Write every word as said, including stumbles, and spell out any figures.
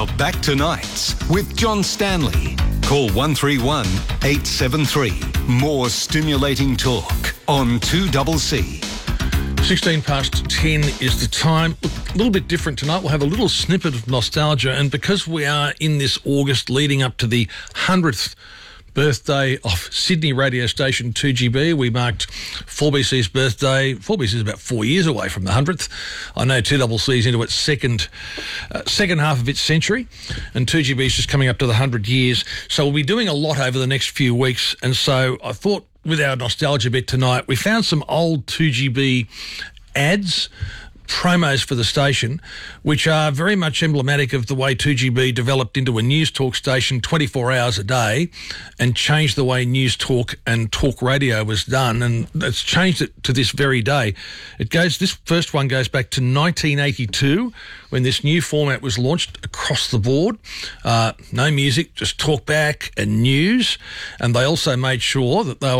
Now back to Nights with John Stanley. Call one three one, eight seven three. More stimulating talk on two C C. sixteen past ten is the time. Look, a little bit different tonight. We'll have a little snippet of nostalgia, and because we are in this August leading up to the hundredth birthday of Sydney radio station two G B, we marked four B C's birthday. four B C is about four years away from the hundredth. I know two C C is into its second uh, second half of its century, and two G B is just coming up to the one hundred years. So we'll be doing a lot over the next few weeks, and so I thought with our nostalgia bit tonight, we found some old two G B ads, promos for the station, which are very much emblematic of the way two G B developed into a news talk station twenty-four hours a day and changed the way news talk and talk radio was done, and it's changed it to this very day. It goes. This first one goes back to nineteen eighty-two when this new format was launched across the board. Uh, no music, just talk back and news, and they also made sure that they